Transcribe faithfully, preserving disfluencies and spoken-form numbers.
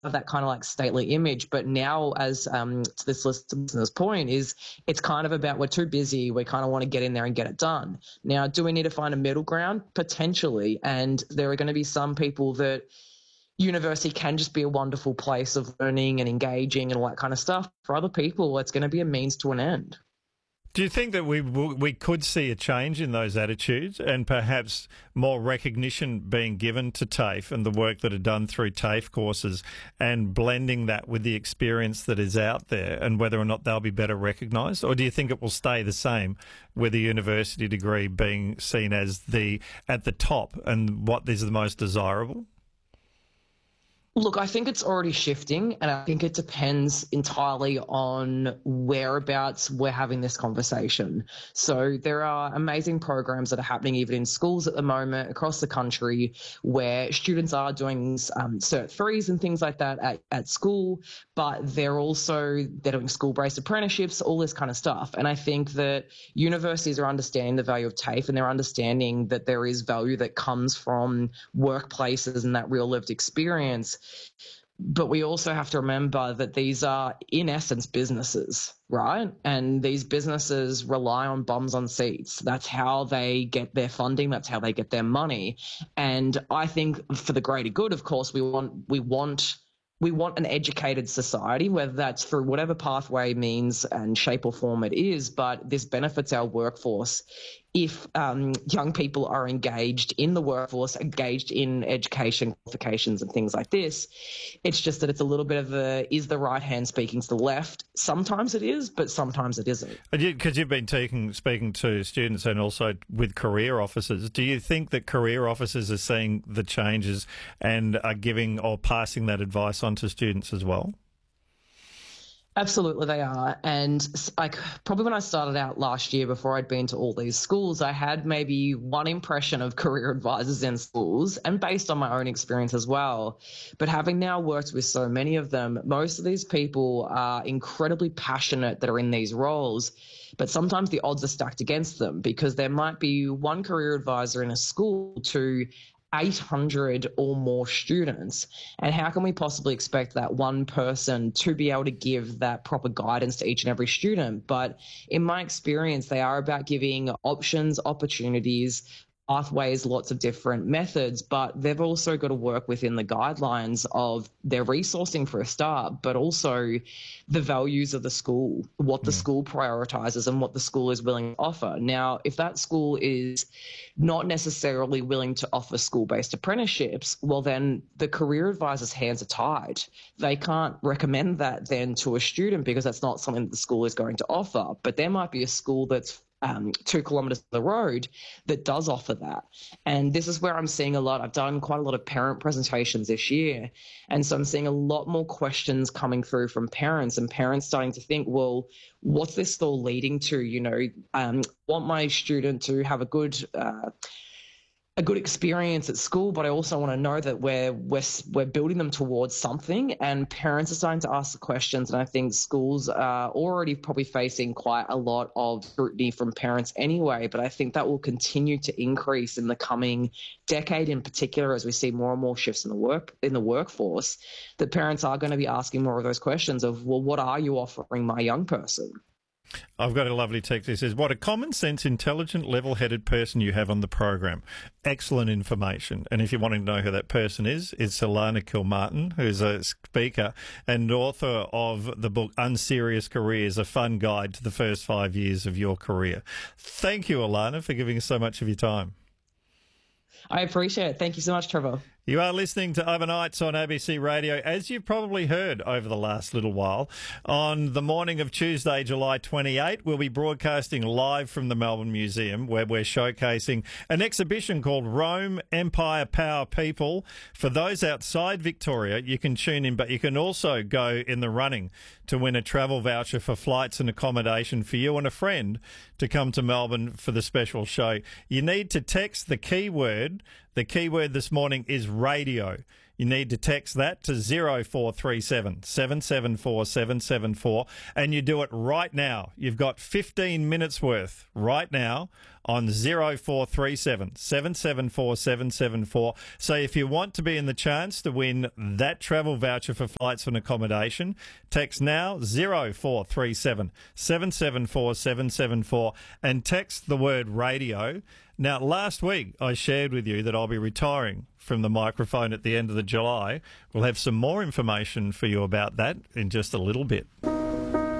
have that kind of like stately image. But now, as um, to this listener's point, is it's kind of about we're too busy. We kind of want to get in there and get it done. Now, do we need to find a middle ground? Potentially. And there are going to be some people that university can just be a wonderful place of learning and engaging and all that kind of stuff. For other people, it's going to be a means to an end. Do you think that we we could see a change in those attitudes and perhaps more recognition being given to TAFE and the work that are done through TAFE courses and blending that with the experience that is out there and whether or not they'll be better recognised? Or do you think it will stay the same with a university degree being seen as the at the top and what is the most desirable? Look, I think it's already shifting, and I think it depends entirely on whereabouts we're having this conversation. So there are amazing programs that are happening even in schools at the moment across the country where students are doing um, Cert threes and things like that at, at school, but they're also they're doing school-based apprenticeships, all this kind of stuff. And I think that universities are understanding the value of TAFE, and they're understanding that there is value that comes from workplaces and that real lived experience. But we also have to remember that these are, in essence, businesses, right? And these businesses rely on bums on seats. That's how they get their funding. That's how they get their money. And I think for the greater good, of course, we want we want we want an educated society, whether that's through whatever pathway, means and shape or form it is. But this benefits our workforce if um, young people are engaged in the workforce, engaged in education qualifications and things like this. It's just that it's a little bit of a, is the right hand speaking to the left? Sometimes it is, but sometimes it isn't. Because you've been taking, speaking to students and also with career officers, do you think that career officers are seeing the changes and are giving or passing that advice on to students as well? Absolutely, they are. And like probably when I started out last year, before I'd been to all these schools, I had maybe one impression of career advisors in schools, and based on my own experience as well. But having now worked with so many of them, most of these people are incredibly passionate that are in these roles. But sometimes the odds are stacked against them because there might be one career advisor in a school to eight hundred or more students. And how can we possibly expect that one person to be able to give that proper guidance to each and every student? But in my experience, they are about giving options, opportunities, pathways, lots of different methods, but they've also got to work within the guidelines of their resourcing for a start, but also the values of the school, what the mm. school prioritizes and what the school is willing to offer. Now, if that school is not necessarily willing to offer school-based apprenticeships, well, then the career advisor's hands are tied. They can't recommend that then to a student because that's not something that the school is going to offer. But there might be a school that's Um, two kilometres up the road that does offer that. And this is where I'm seeing a lot. I've done quite a lot of parent presentations this year. And so I'm seeing a lot more questions coming through from parents and parents starting to think, well, what's this all leading to? You know, um, I want my student to have a good uh, a good experience at school, but I also want to know that we're, we're, we're building them towards something, and parents are starting to ask the questions. And I think schools are already probably facing quite a lot of scrutiny from parents anyway, but I think that will continue to increase in the coming decade in particular, as we see more and more shifts in the work in the workforce, that parents are going to be asking more of those questions of, well, what are you offering my young person? I've got a lovely text that says, what a common sense, intelligent, level-headed person you have on the program. Excellent information. And if you want to know who that person is, it's Alana Kilmartin, who's a speaker and author of the book Unserious Careers, a fun guide to the first five years of your career. Thank you, Alana, for giving us so much of your time. I appreciate it. Thank you so much, Trevor. You are listening to Overnights on A B C Radio, as you've probably heard over the last little while. On the morning of Tuesday, July twenty-eighth, we'll be broadcasting live from the Melbourne Museum, where we're showcasing an exhibition called Rome, Empire, Power, People. For those outside Victoria, you can tune in, but you can also go in the running to win a travel voucher for flights and accommodation for you and a friend to come to Melbourne for the special show. You need to text the keyword. The keyword this morning is radio. You need to text that to zero four three seven, seven seven four, seven seven four, and you do it right now. You've got fifteen minutes worth right now on zero four three seven, seven seven four, seven seven four. So if you want to be in the chance to win that travel voucher for flights and accommodation, text now zero four three seven, seven seven four, seven seven four and text the word radio. Now, last week I shared with you that I'll be retiring from the microphone at the end of the July. We'll have some more information for you about that in just a little bit.